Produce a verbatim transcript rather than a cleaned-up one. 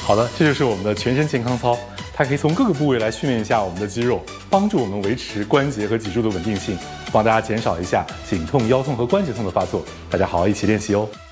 好的，这就是我们的全身健康操，它可以从各个部位来训练一下我们的肌肉，帮助我们维持关节和脊柱的稳定性，帮大家减少一下颈痛、腰痛和关节痛的发作。大家好好一起练习哦。